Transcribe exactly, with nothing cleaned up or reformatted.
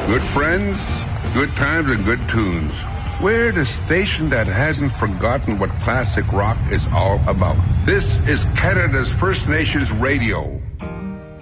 Good friends, good times, and good tunes. We're the station that hasn't forgotten what classic rock is all about. This is Canada's First Nations Radio.